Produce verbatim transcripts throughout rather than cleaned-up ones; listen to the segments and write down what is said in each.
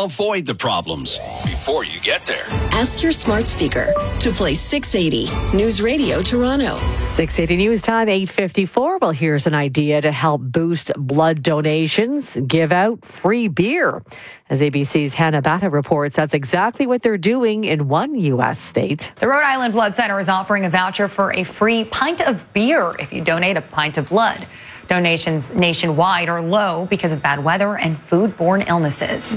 avoid the problems before you get there. Ask your smart speaker to play six eighty News Radio Toronto. six eighty News Time, eight fifty-four. Well, here's an idea to help boost blood donations. Give out free beer. As A B C's Hannah Batta reports, that's exactly what they're doing in one U S state. The Rhode Island Blood Center is offering a voucher for a free pint of beer if you donate a pint of blood. Donations nationwide are low because of bad weather and foodborne illnesses.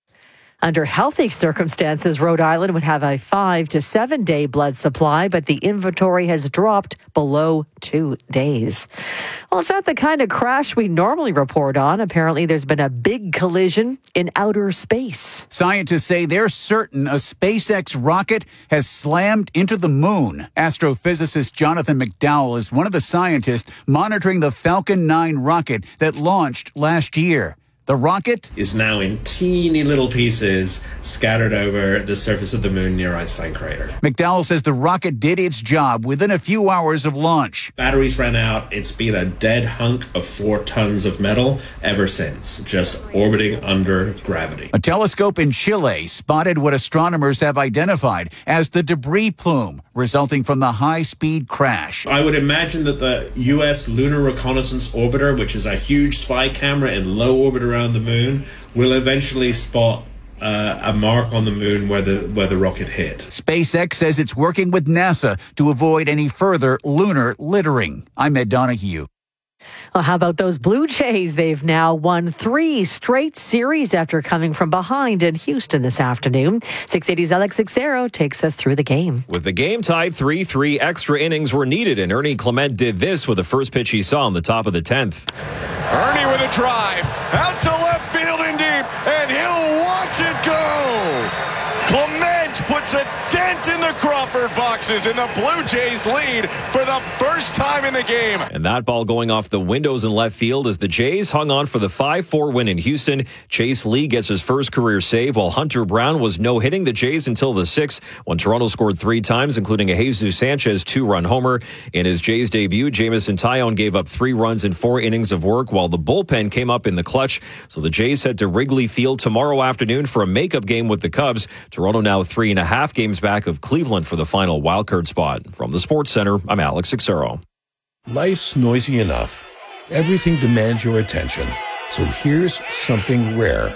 Under healthy circumstances, Rhode Island would have a five to seven day blood supply, but the inventory has dropped below two days. Well, it's not the kind of crash we normally report on. Apparently, there's been a big collision in outer space. Scientists say they're certain a SpaceX rocket has slammed into the moon. Astrophysicist Jonathan McDowell is one of the scientists monitoring the Falcon nine rocket that launched last year. The rocket is now in teeny little pieces scattered over the surface of the moon near Einstein Crater. McDowell says the rocket did its job within a few hours of launch. Batteries ran out. It's been a dead hunk of four tons of metal ever since, just orbiting under gravity. A telescope in Chile spotted what astronomers have identified as the debris plume resulting from the high-speed crash. I would imagine that the U S Lunar Reconnaissance Orbiter, which is a huge spy camera in low orbit around the moon, will eventually spot uh, a mark on the moon where the where the rocket hit. SpaceX says it's working with NASA to avoid any further lunar littering. I'm Ed Donahue. Well, how about those Blue Jays? They've now won three straight series after coming from behind in Houston this afternoon. six eighty's Alex Xero takes us through the game. With the game tied three three, extra innings were needed, and Ernie Clement did this with the first pitch he saw on the top of the tenth. Ernie with a drive, out to left field and deep, and he'll watch it go. Clement puts a dent in the Crawford boxes, and the Blue Jays lead for the first time in the game. And that ball going off the windows in left field as the Jays hung on for the five four win in Houston. Chase Lee gets his first career save, while Hunter Brown was no-hitting the Jays until the sixth, when Toronto scored three times, including a Jesus Sanchez two-run homer. In his Jays debut, Jamison Tyone gave up three runs in four innings of work, while the bullpen came up in the clutch. So the Jays head to Wrigley Field tomorrow afternoon for a makeup game with the Cubs. Toronto now three and a half games back of Cleveland for the final wildcard spot. From the Sports Center, I'm Alex Xero. Life's noisy enough. Everything demands your attention. So here's something rare.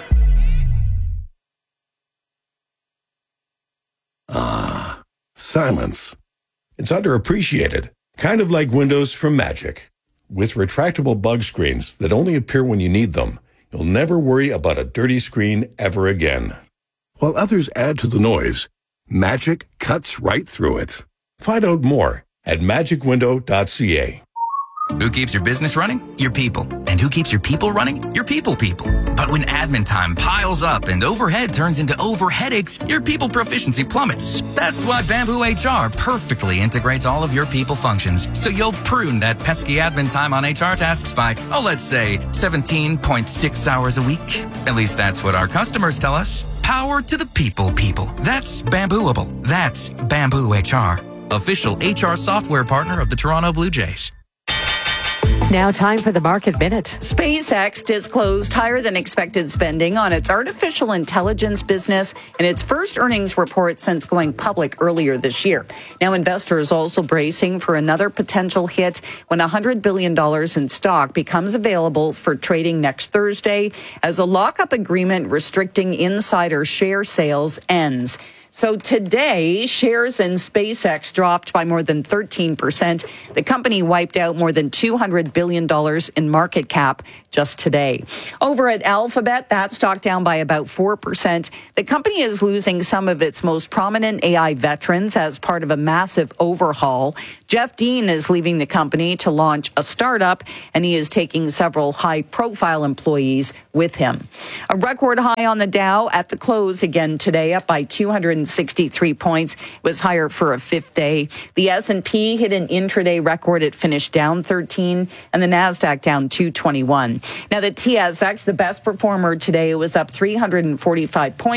Ah, silence. It's underappreciated. Kind of like windows from Magic. With retractable bug screens that only appear when you need them, you'll never worry about a dirty screen ever again. While others add to the noise, Magic cuts right through it. Find out more at magic window dot c a. Who keeps your business running? Your people. And who keeps your people running? Your people people. But when admin time piles up and overhead turns into over headaches, your people proficiency plummets. That's why Bamboo H R perfectly integrates all of your people functions, so you'll prune that pesky admin time on H R tasks by, oh, let's say, seventeen point six hours a week. At least that's what our customers tell us. Power to the people people. That's Bambooable. That's Bamboo H R. Official H R software partner of the Toronto Blue Jays. Now time for the Market Minute. SpaceX disclosed higher than expected spending on its artificial intelligence business in its first earnings report since going public earlier this year. Now investors also bracing for another potential hit when one hundred billion dollars in stock becomes available for trading next Thursday as a lockup agreement restricting insider share sales ends. So today, shares in SpaceX dropped by more than thirteen percent. The company wiped out more than two hundred billion dollars in market cap just today. Over at Alphabet, that stock down by about four percent. The company is losing some of its most prominent A I veterans as part of a massive overhaul. Jeff Dean is leaving the company to launch a startup, and he is taking several high-profile employees with him. A record high on the Dow at the close again today, up by two hundred sixty-three points. It was higher for a fifth day. The S and P hit an intraday record. It finished down thirteen, and the NASDAQ down two twenty-one. Now, the T S X, the best performer today, was up three hundred forty-five points.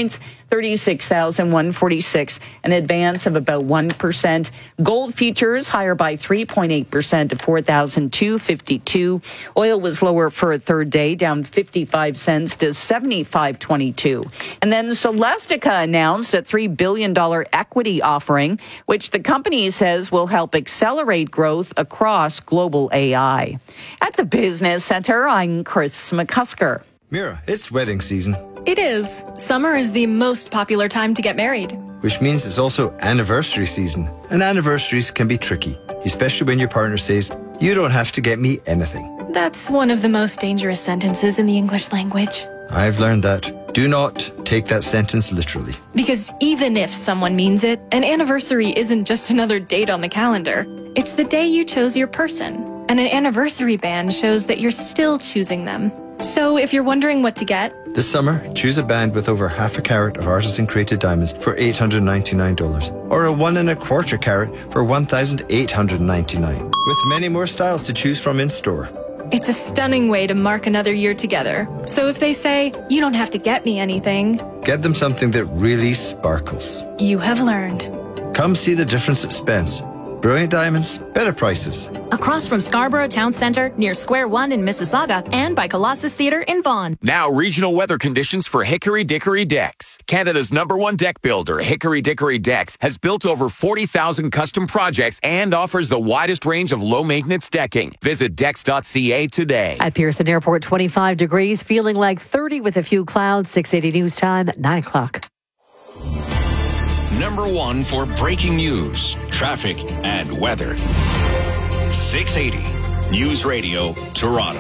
thirty-six thousand one hundred forty-six, an advance of about one percent. Gold futures higher by three point eight percent to four thousand two hundred fifty-two. Oil was lower for a third day, down fifty-five cents to seventy-five twenty-two. And then Celestica announced a three billion dollars equity offering, which the company says will help accelerate growth across global A I. At the Business Center, I'm Chris McCusker. Mira, it's wedding season. It is. Summer is the most popular time to get married. Which means it's also anniversary season. And anniversaries can be tricky, especially when your partner says, "You don't have to get me anything." That's one of the most dangerous sentences in the English language. I've learned that. Do not take that sentence literally. Because even if someone means it, an anniversary isn't just another date on the calendar. It's the day you chose your person. And an anniversary band shows that you're still choosing them. So if you're wondering what to get, this summer, choose a band with over half a carat of artisan-created diamonds for eight hundred ninety-nine dollars, or a one and a quarter carat for one thousand eight hundred ninety-nine dollars, with many more styles to choose from in store. It's a stunning way to mark another year together. So if they say, "You don't have to get me anything," get them something that really sparkles. You have learned. Come see the difference at Spence. Brilliant diamonds, better prices. Across from Scarborough Town Centre, near Square One in Mississauga, and by Colossus Theatre in Vaughan. Now, regional weather conditions for Hickory Dickory Decks. Canada's number one deck builder, Hickory Dickory Decks, has built over forty thousand custom projects and offers the widest range of low-maintenance decking. Visit decks dot c a today. At Pearson Airport, twenty-five degrees, feeling like thirty with a few clouds. six eighty News Time, nine o'clock. Number one for breaking news, traffic, and weather. six eighty News Radio, Toronto.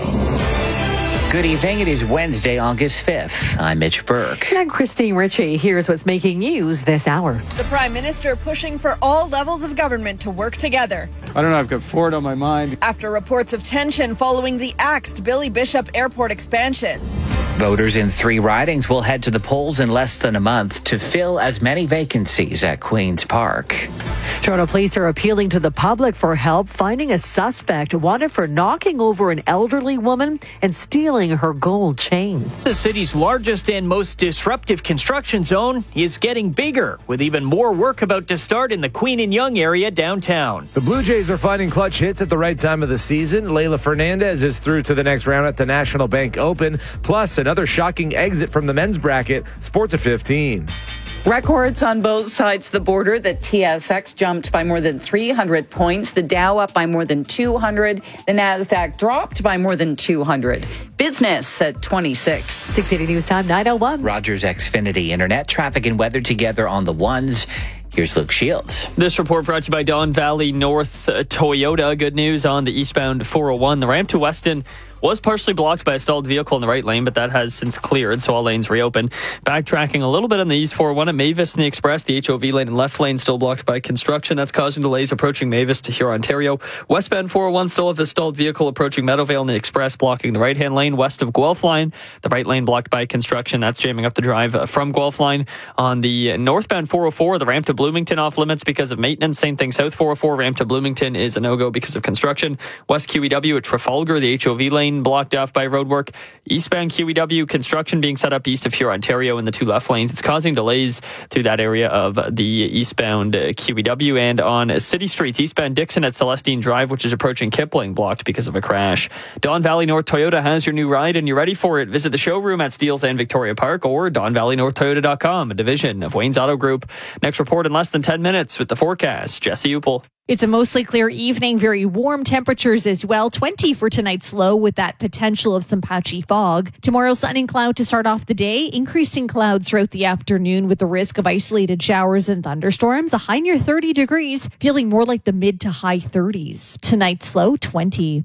Good evening. It is Wednesday, August fifth. I'm Mitch Burke. And I'm Christine Ritchie. Here's what's making news this hour. The Prime Minister pushing for all levels of government to work together. I don't know, I've got Ford on my mind. After reports of tension following the axed Billy Bishop Airport expansion. Voters in three ridings will head to the polls in less than a month to fill as many vacancies at Queen's Park. Toronto police are appealing to the public for help finding a suspect wanted for knocking over an elderly woman and stealing her gold chain. The city's largest and most disruptive construction zone is getting bigger, with even more work about to start in the Queen and Yonge area downtown. The Blue Jays are finding clutch hits at the right time of the season. Leila Fernandez is through to the next round at the National Bank Open, plus another shocking exit from the men's bracket. Sports at fifteen. Records on both sides of the border. The T S X jumped by more than three hundred points. The Dow up by more than two hundred. The NASDAQ dropped by more than two hundred. Business at twenty-six. six eighty News Time, nine oh one. Rogers Xfinity Internet, traffic and weather together on the ones. Here's Luke Shields. This report brought to you by Don Valley North uh, Toyota. Good news on the eastbound four oh one. The ramp to Weston was partially blocked by a stalled vehicle in the right lane, but that has since cleared, so all lanes reopened. Backtracking a little bit on the East four oh one at Mavis and the Express. The H O V lane and left lane still blocked by construction. That's causing delays approaching Mavis to Huron, Ontario. Westbound four oh one still have a stalled vehicle approaching Meadowvale and the Express, blocking the right-hand lane west of Guelph line. The right lane blocked by construction. That's jamming up the drive from Guelph line. On the northbound four oh four, the ramp to Bloomington off limits because of maintenance. Same thing, south four oh four, ramp to Bloomington is a no-go because of construction. West Q E W at Trafalgar, the H O V lane blocked off by roadwork. Eastbound Q E W, construction being set up east of Huron, Ontario in the two left lanes. It's causing delays through that area of the eastbound Q E W. And on city streets, eastbound Dixon at Celestine Drive, which is approaching Kipling, blocked because of a crash. Don Valley North Toyota has your new ride and you're ready for it. Visit the showroom at Steeles and Victoria Park or don valley north toyota dot com, a division of Wayne's Auto Group. Next report in less than ten minutes with the forecast. Jesse Upel. It's a mostly clear evening, very warm temperatures as well. twenty for tonight's low with that potential of some patchy fog. Tomorrow, sun and cloud to start off the day. Increasing clouds throughout the afternoon with the risk of isolated showers and thunderstorms. A high near thirty degrees, feeling more like the mid to high thirties. Tonight's low, twenty.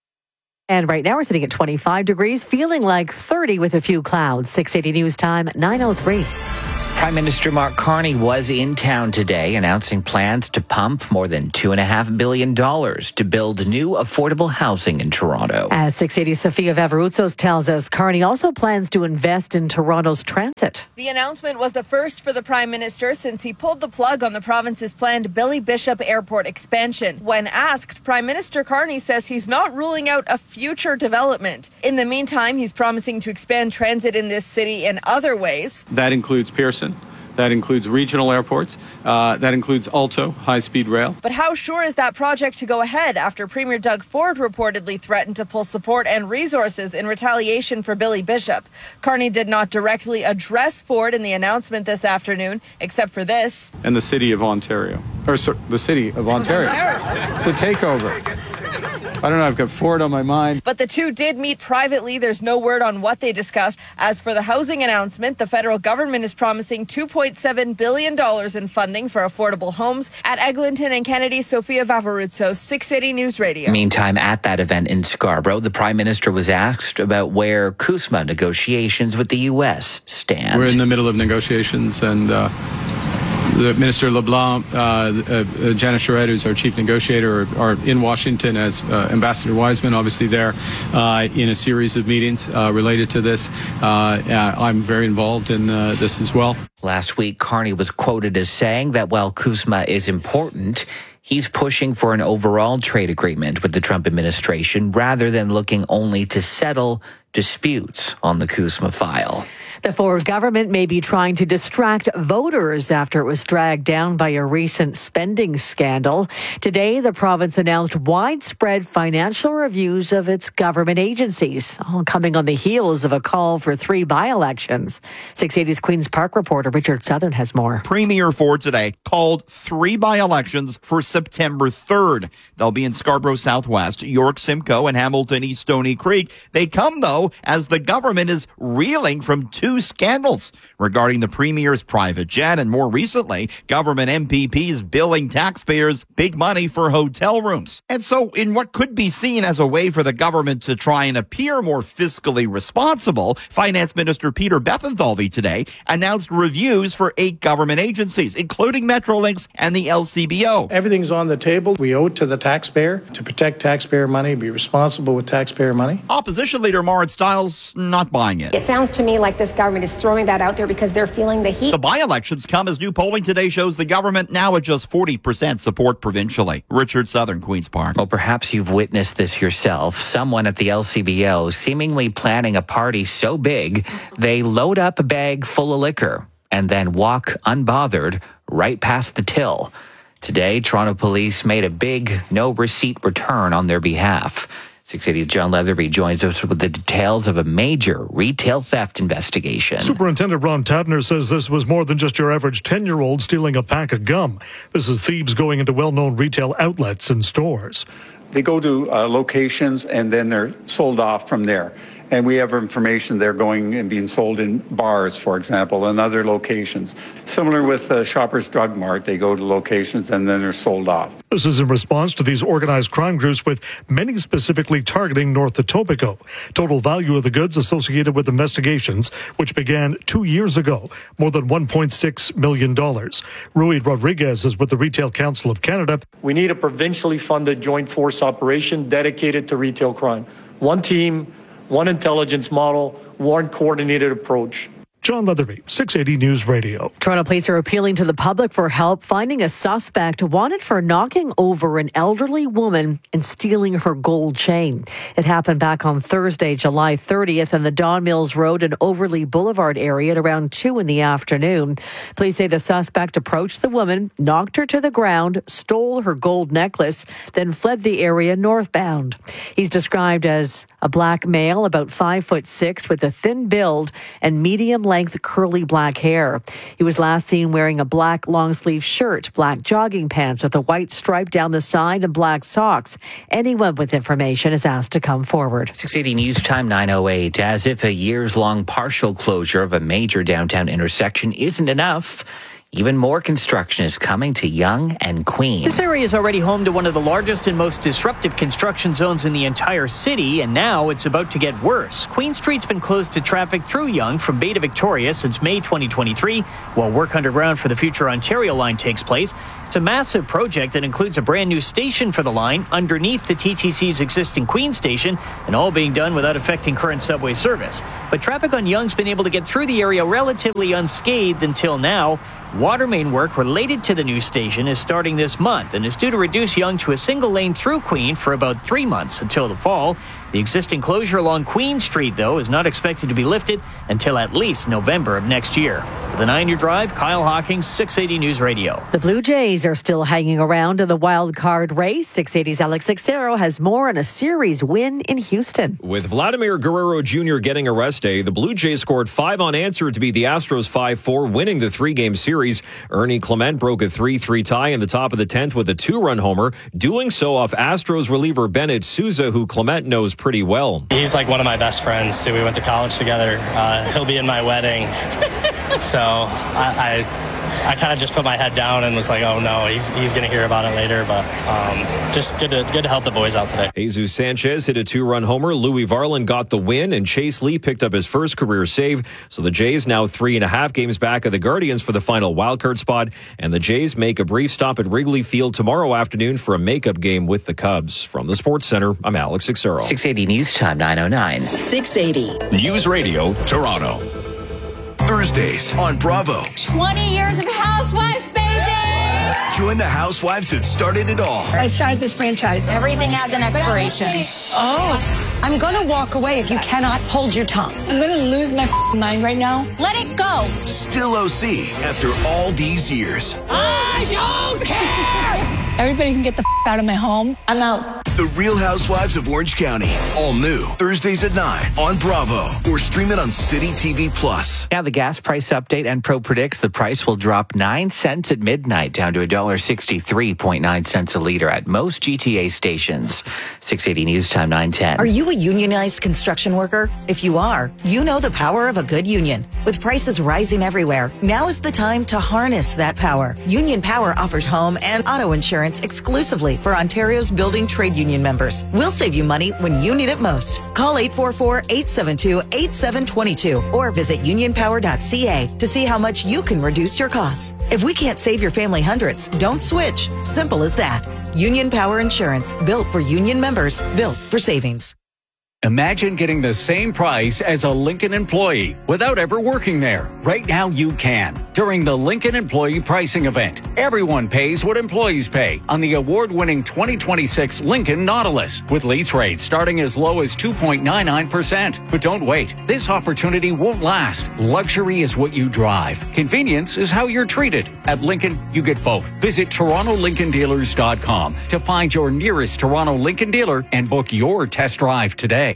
And right now we're sitting at twenty-five degrees, feeling like thirty with a few clouds. six eighty News Time, nine oh three. Prime Minister Mark Carney was in town today announcing plans to pump more than two point five billion dollars to build new affordable housing in Toronto. As six eighty Sofia Vavaroutsos tells us, Carney also plans to invest in Toronto's transit. The announcement was the first for the Prime Minister since he pulled the plug on the province's planned Billy Bishop Airport expansion. When asked, Prime Minister Carney says he's not ruling out a future development. In the meantime, he's promising to expand transit in this city in other ways. That includes Pearson. That includes regional airports. Uh, that includes Alto, high-speed rail. But how sure is that project to go ahead after Premier Doug Ford reportedly threatened to pull support and resources in retaliation for Billy Bishop? Carney did not directly address Ford in the announcement this afternoon, except for this. And the city of Ontario. Or sorry, the city of Ontario. It's a takeover. I don't know, I've got Ford on my mind. But the two did meet privately. There's no word on what they discussed. As for the housing announcement, the federal government is promising two point seven billion dollars in funding for affordable homes. At Eglinton and Kennedy, Sophia Vavaruzzo, six eighty News Radio. Meantime, at that event in Scarborough, the Prime Minister was asked about where CUSMA negotiations with the U S stand. We're in the middle of negotiations, and uh, the Minister LeBlanc, uh, uh, Janice Charette, who's our chief negotiator, are, are in Washington, as uh, Ambassador Wiseman, obviously there uh, in a series of meetings uh, related to this. Uh, I'm very involved in uh, this as well. Last week, Carney was quoted as saying that while CUSMA is important, he's pushing for an overall trade agreement with the Trump administration rather than looking only to settle disputes on the CUSMA file. The Ford government may be trying to distract voters after it was dragged down by a recent spending scandal. Today, the province announced widespread financial reviews of its government agencies, all coming on the heels of a call for three by-elections. six eighty's Queen's Park reporter Richard Southern has more. Premier Ford today called three by-elections for September third. They'll be in Scarborough Southwest, York Simcoe, and Hamilton East Stony Creek. They come, though, as the government is reeling from two scandals regarding the Premier's private jet and, more recently, government M P Ps billing taxpayers big money for hotel rooms. And so, in what could be seen as a way for the government to try and appear more fiscally responsible, Finance Minister Peter Bethenthalvey today announced reviews for eight government agencies, including Metrolinx and the L C B O. Everything's on the table. We owe it to the taxpayer to protect taxpayer money, be responsible with taxpayer money. Opposition Leader Marit Stiles not buying it. It sounds to me like this government is throwing that out there because they're feeling the heat. The by-elections come as new polling today shows the government now at just forty percent support provincially. Richard Southern, Queen's Park. Well, perhaps you've witnessed this yourself. Someone at the L C B O seemingly planning a party so big, they load up a bag full of liquor and then walk unbothered right past the till. Today, Toronto police made a big no-receipt return on their behalf. six eighty's John Leatherby joins us with the details of a major retail theft investigation. Superintendent Ron Tadner says this was more than just your average ten-year-old stealing a pack of gum. This is thieves going into well-known retail outlets and stores. They go to uh, locations and then they're sold off from there. And we have information they're going and being sold in bars, for example, and other locations. Similar with uh, Shoppers Drug Mart, they go to locations and then they're sold off. This is in response to these organized crime groups, with many specifically targeting North Etobicoke. Total value of the goods associated with investigations, which began two years ago, more than one point six million dollars. Rui Rodriguez is with the Retail Council of Canada. We need a provincially funded joint force operation dedicated to retail crime. One team, one intelligence model, one coordinated approach. John Leatherby, six eighty News Radio. Toronto police are appealing to the public for help finding a suspect wanted for knocking over an elderly woman and stealing her gold chain. It happened back on Thursday, July thirtieth, in the Don Mills Road and Overlea Boulevard area at around two in the afternoon. Police say the suspect approached the woman, knocked her to the ground, stole her gold necklace, then fled the area northbound. He's described as a black male, about five foot six, with a thin build and medium length curly black hair. He was last seen wearing a black long sleeve shirt, black jogging pants with a white stripe down the side, and black socks. Anyone with information is asked to come forward. six eighty News Time nine oh eight. As if a years-long partial closure of a major downtown intersection isn't enough, even more construction is coming to Yonge and Queen. This area is already home to one of the largest and most disruptive construction zones in the entire city, and now it's about to get worse. Queen Street's been closed to traffic through Yonge from Bay to Victoria since May twenty twenty-three, while work underground for the future Ontario line takes place. It's a massive project that includes a brand new station for the line underneath the T T C's existing Queen station, and all being done without affecting current subway service. But traffic on Yonge's been able to get through the area relatively unscathed until now. Water main work related to the new station is starting this month and is due to reduce Yonge to a single lane through Queen for about three months until the fall. The existing closure along Queen Street, though, is not expected to be lifted until at least November of next year. The nine-year drive, Kyle Hawkins, six eighty News Radio. The Blue Jays are still hanging around in the wild card race. six eighty's Alex Xero has more on a series win in Houston. With Vladimir Guerrero Junior getting a rest day, the Blue Jays scored five unanswered to beat the Astros five four, winning the three-game series. Ernie Clement broke a three three tie in the top of the tenth with a two-run homer, doing so off Astros reliever Bennett Sousa, who Clement knows pretty well. He's like one of my best friends, too. We went to college together. Uh, he'll be in my wedding. So I, I, I kind of just put my head down and was like, oh no, he's he's going to hear about it later. But um, just good to good to help the boys out today. Jesus Sanchez hit a two-run homer. Louis Varland got the win, and Chase Lee picked up his first career save. So the Jays now three and a half games back of the Guardians for the final wildcard spot. And the Jays make a brief stop at Wrigley Field tomorrow afternoon for a makeup game with the Cubs. From the Sports Center, I'm Alex Xero. six eighty News Time, nine oh nine. six eighty News Radio, Toronto. Thursdays on Bravo. twenty years of Housewives, baby! Join the housewives that started it all. I started this franchise. Everything has an expiration. Oh, I'm going to walk away if you cannot hold your tongue. I'm going to lose my mind right now. Let it go. Still O C after all these years. I don't care! Everybody can get the out of my home. I'm out. The Real Housewives of Orange County. All new. Thursdays at nine on Bravo. Or stream it on City T V Plus. Now the gas price update. Enpro predicts the price will drop nine cents at midnight down to one dollar sixty-three point nine cents a liter at most G T A stations. six eighty News Time, nine ten. Are you a unionized construction worker? If you are, you know the power of a good union. With prices rising everywhere, now is the time to harness that power. Union Power offers home and auto insurance exclusively for Ontario's building trade union members. We'll save you money when you need it most. Call eight four four, eight seven two, eight seven two two or visit union power dot c a to see how much you can reduce your costs. If we can't save your family hundreds, don't switch. Simple as that. Union Power Insurance, built for union members, built for savings. Imagine getting the same price as a Lincoln employee without ever working there. Right now you can. During the Lincoln Employee Pricing Event, everyone pays what employees pay on the award-winning twenty twenty-six Lincoln Nautilus, with lease rates starting as low as two point nine nine percent. But don't wait. This opportunity won't last. Luxury is what you drive. Convenience is how you're treated. At Lincoln, you get both. Visit Toronto Lincoln Dealers dot com to find your nearest Toronto Lincoln dealer and book your test drive today.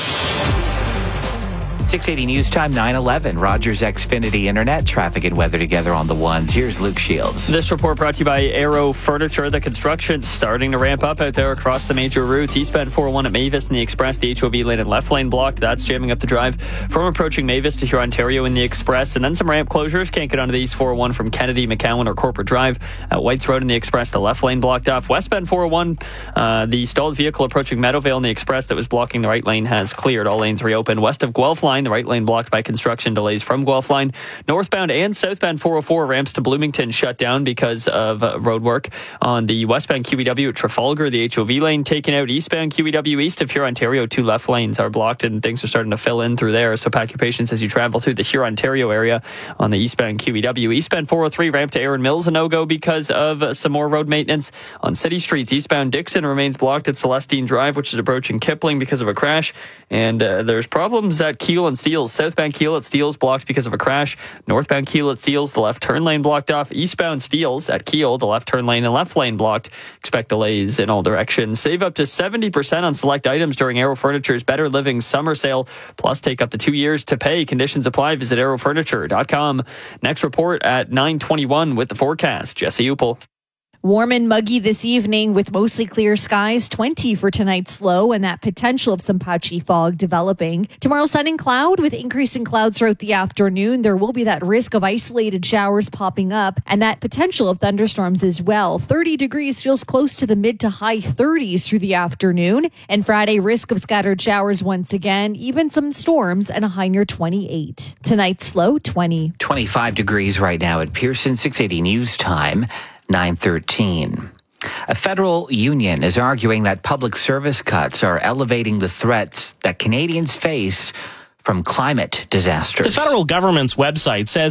six eighty News Time, nine eleven. Rogers Xfinity Internet, traffic and weather together on the ones. Here's Luke Shields. This report brought to you by Aero Furniture. The construction's starting to ramp up out there across the major routes. Eastbound four oh one at Mavis and the Express, the H O V lane and left lane blocked. That's jamming up the drive from approaching Mavis to Huron Ontario in the Express. And then some ramp closures. Can't get onto the East four oh one from Kennedy, McCowan, or Corporate Drive. At Whites Road in the Express, the left lane blocked off. Westbound four oh one, uh, the stalled vehicle approaching Meadowvale in the Express that was blocking the right lane has cleared. All lanes reopened. West of Guelph line, the right lane blocked by construction delays from Guelph line. Northbound and southbound four oh four ramps to Bloomington shut down because of uh, road work. On the westbound Q E W at Trafalgar, the H O V lane taken out. Eastbound Q E W east of Huron Ontario, two left lanes are blocked and things are starting to fill in through there. So pack your patience as you travel through the Huron Ontario area on the eastbound Q E W. Eastbound four oh three ramp to Erin Mills, a no-go because of uh, some more road maintenance on city streets. Eastbound Dixon remains blocked at Celestine Drive, which is approaching Kipling because of a crash. And uh, there's problems at Keele and Steeles. Southbound Keel at Steeles blocked because of a crash. Northbound Keel at Steeles, the left turn lane blocked off. Eastbound Steeles at Keel, the left turn lane and left lane blocked. Expect delays in all directions. Save up to seventy percent on select items during Aero Furniture's Better Living Summer Sale. Plus, take up to two years to pay. Conditions apply. Visit aero furniture dot com. Next report at nine twenty-one with the forecast. Jesse Upel. Warm and muggy this evening with mostly clear skies, twenty for tonight's low, and that potential of some patchy fog developing. Tomorrow, sun and cloud with increasing clouds throughout the afternoon. There will be that risk of isolated showers popping up and that potential of thunderstorms as well. thirty degrees feels close to the mid to high thirties through the afternoon. And Friday, risk of scattered showers once again, even some storms and a high near twenty-eight. Tonight's low, twenty. twenty-five degrees right now at Pearson. six eighty News Time. nine thirteen. A federal union is arguing that public service cuts are elevating the threats that Canadians face from climate disasters. The federal government's website says